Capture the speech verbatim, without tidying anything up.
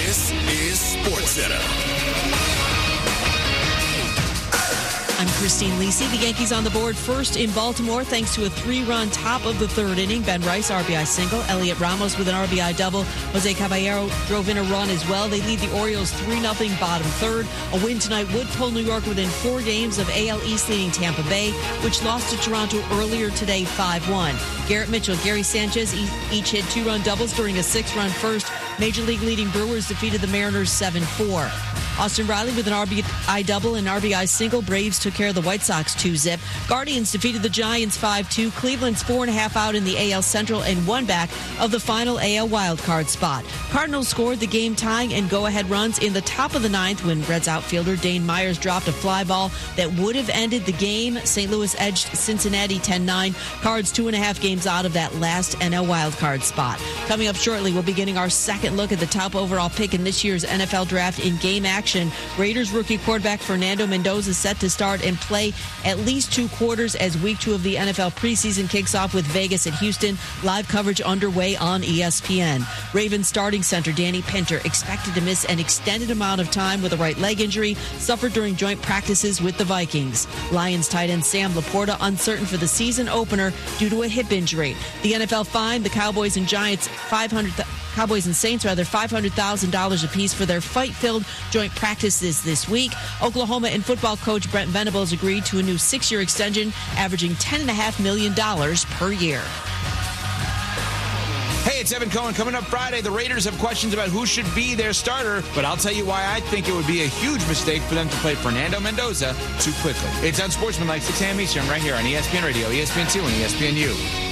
This is SportsCenter. I'm Christine Lisi. The Yankees on the board first in Baltimore thanks to a three-run top of the third inning. Ben Rice, R B I single. Elliot Ramos with an R B I double. Jose Caballero drove in a run as well. They lead the Orioles three nothing bottom third. A win tonight would pull New York within four games of A L East leading Tampa Bay, which lost to Toronto earlier today five one. Garrett Mitchell, Gary Sanchez each hit two-run doubles during a six-run first. Major League leading Brewers defeated the Mariners seven four. Austin Riley with an R B I double and R B I single. Braves took care of the White Sox two zip. Guardians defeated the Giants five two. Cleveland's four and a half out in the A L Central and one back of the final A L wildcard spot. Cardinals scored the game-tying and go-ahead runs in the top of the ninth when Reds outfielder Dane Myers dropped a fly ball that would have ended the game. Saint Louis edged Cincinnati ten nine. Cards two and a half games out of that last N L wildcard spot. Coming up shortly, we'll be getting our second look at the top overall pick in this year's N F L draft in game action. Raiders rookie quarterback Fernando Mendoza set to start and play at least two quarters as week two of the N F L preseason kicks off with Vegas at Houston. Live coverage underway on E S P N. Ravens starting center Danny Pinter expected to miss an extended amount of time with a right leg injury suffered during joint practices with the Vikings. Lions tight end Sam Laporta uncertain for the season opener due to a hip injury. The N F L fined the Cowboys and Giants five hundred Cowboys and Saints rather five hundred thousand dollars apiece for their fight-filled joint practices this week. Oklahoma and football coach Brent Venables agreed to a new six-year extension, averaging ten point five million dollars per year. Hey, it's Evan Cohen. Coming up Friday, the Raiders have questions about who should be their starter, but I'll tell you why I think it would be a huge mistake for them to play Fernando Mendoza too quickly. It's Unsportsmanlike, six a.m. Eastern, right here on E S P N Radio, E S P N two, and E S P N U.